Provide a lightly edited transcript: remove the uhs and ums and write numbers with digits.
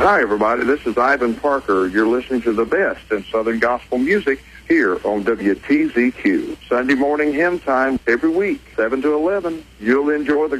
Hi, everybody. This is Ivan Parker. You're listening to the best in Southern gospel music here on WTZQ. Sunday morning hymn time every week, 7 to 11. You'll enjoy the